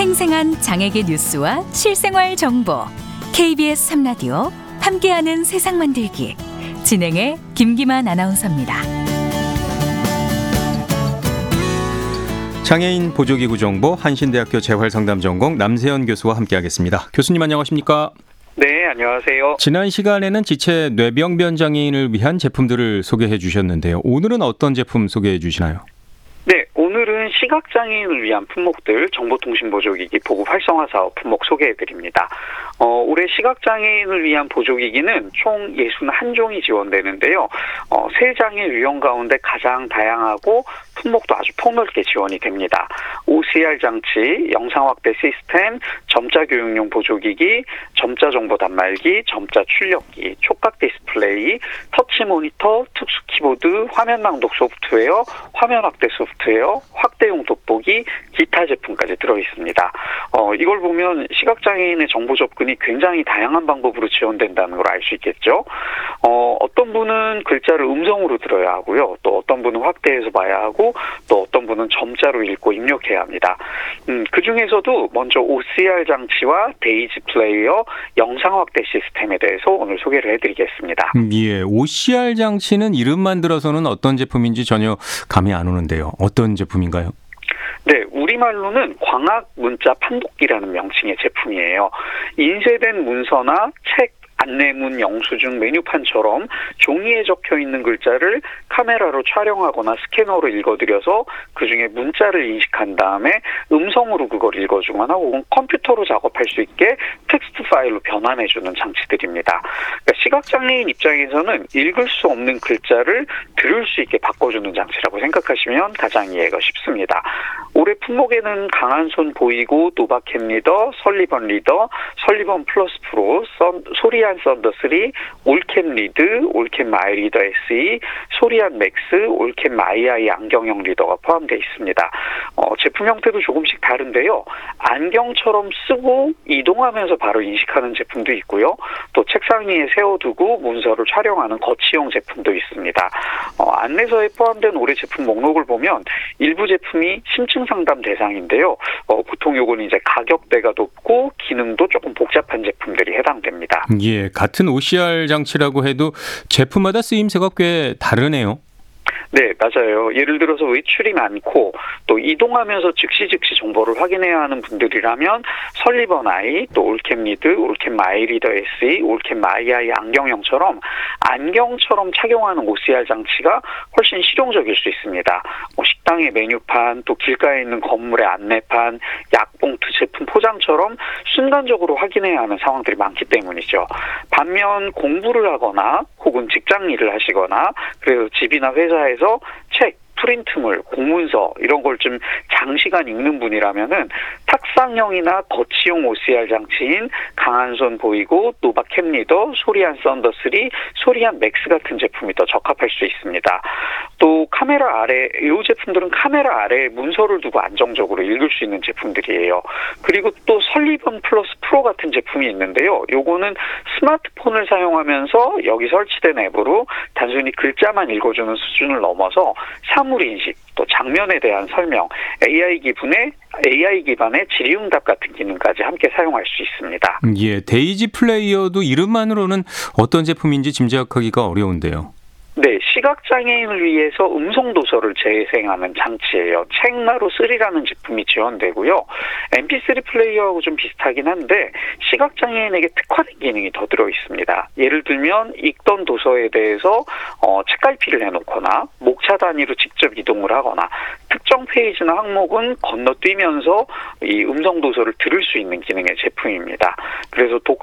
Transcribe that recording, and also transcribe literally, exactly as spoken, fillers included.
생생한 장애계 뉴스와 실생활 정보 케이비에스 삼 라디오 함께하는 세상 만들기 진행의 김기만 아나운서입니다. 장애인 보조기구 정보 한신대학교 재활상담전공 남세현 교수와 함께하겠습니다. 교수님 안녕하십니까? 네, 안녕하세요. 지난 시간에는 지체 뇌병변 장애인을 위한 제품들을 소개해 주셨는데요. 오늘은 어떤 제품 소개해 주시나요? 네, 오늘은 시각장애인을 위한 품목들 정보통신보조기기 보급 활성화 사업 품목 소개해드립니다. 어, 올해 시각장애인을 위한 보조기기는 총 육십일 종이 지원되는데요. 어, 세 장애 유형 가운데 가장 다양하고 품목도 아주 폭넓게 지원이 됩니다. 오씨알 장치, 영상 확대 시스템, 점자 교육용 보조기기, 점자 정보 단말기, 점자 출력기, 촉각 디스플레이, 터치 모니터, 특수 키보드, 화면 낭독 소프트웨어, 화면 확대 소프트웨어, 확대용 돋보기, 기타 제품까지 들어있습니다. 어, 이걸 보면 시각장애인의 정보 접근이 굉장히 다양한 방법으로 지원된다는 걸 알 수 있겠죠. 어, 어떤 분은 글자를 음성으로 들어야 하고요. 또 어떤 분은 확대해서 봐야 하고 또 어떤 분은 점자로 읽고 입력해야 합니다. 음, 그 중에서도 먼저 오씨알 장치와 데이지 플레이어 영상 확대 시스템에 대해서 오늘 소개를 해드리겠습니다. 음, 예, 오씨알 장치는 이름만 들어서는 어떤 제품인지 전혀 감이 안 오는데요. 어떤 제품인가요? 네, 우리말로는 광학 문자 판독기라는 명칭의 제품이에요. 인쇄된 문서나 책, 안내문, 영수증, 메뉴판처럼 종이에 적혀 있는 글자를 카메라로 촬영하거나 스캐너로 읽어드려서 그중에 문자를 인식한 다음에 음성으로 그걸 읽어주거나 혹은 컴퓨터로 작업할 수 있게 텍스트 파일로 변환해주는 장치들입니다. 그러니까 시각장애인 입장에서는 읽을 수 없는 글자를 들을 수 있게 바꿔주는 장치라고 생각하시면 가장 이해가 쉽습니다. 올해 품목에는 강한손 보이고 노바캠 리더, 설리번 리더, 설리번 플러스 프로, 선, 소리안 썬더 삼, 올캠 리드, 올캠 마이 리더 에스이, 소리안 맥스, 올캠 마이아이 안경형 리더가 포함되어 있습니다. 어, 제품 형태도 조금씩 다른데요. 안경처럼 쓰고 이동하면서 바로 인식하는 제품도 있고요. 또 책상 위에 세워두고 문서를 촬영하는 거치형 제품도 있습니다. 어, 안내서에 포함된 올해 제품 목록을 보면 일부 제품이 심층 상담 대상인데요. 어, 보통 요거는 이제 가격대가 높고 기능도 조금 복잡한 제품들이 해당됩니다. 예, 같은 오씨알 장치라고 해도 제품마다 쓰임새가 꽤 다르네요. 네, 맞아요. 예를 들어서 외출이 많고 또 이동하면서 즉시 즉시 정보를 확인해야 하는 분들이라면 설리번 아이, 또 올캠 리드, 올캠 마이 리더 에스이, 올캠 마이아이 안경형처럼 안경처럼 착용하는 오씨알 장치가 훨씬 실용적일 수 있습니다. 뭐 식당의 메뉴판, 또 길가에 있는 건물의 안내판, 약봉투 제품 포장처럼 순간적으로 확인해야 하는 상황들이 많기 때문이죠. 반면 공부를 하거나 혹은 직장 일을 하시거나 그래서 집이나 회사에서 책, 프린트물, 공문서 이런 걸 좀 장시간 읽는 분이라면은 탁상형이나 거치용 오씨알 장치인 강한손 보이고 노바캠 리더, 소리안 썬더 삼, 소리안 맥스 같은 제품이 더 적합할 수 있습니다. 또 카메라 아래, 이 제품들은 카메라 아래에 문서를 두고 안정적으로 읽을 수 있는 제품들이에요. 그리고 또 설리번 플러스 프로 같은 제품이 있는데요. 요거는 스마트폰을 사용하면서 여기 설치된 앱으로 단순히 글자만 읽어주는 수준을 넘어서 사물 인식, 또 장면에 대한 설명, 에이아이 기반의 에이아이 기반의 질의응답 같은 기능까지 함께 사용할 수 있습니다. 예, 데이지 플레이어도 이름만으로는 어떤 제품인지 짐작하기가 어려운데요. 네, 시각장애인을 위해서 음성도서를 재생하는 장치예요. 책나루 삼이라는 제품이 지원되고요. 엠피쓰리 플레이어하고 좀 비슷하긴 한데 시각장애인에게 특화된 기능이 더 들어있습니다. 예를 들면 읽던 도서에 대해서 어, 책갈피를 해놓거나 목차 단위로 직접 이동을 하거나 특정 페이지나 항목은 건너뛰면서 이 음성도서를 들을 수 있는 기능의 제품입니다. 그래서 독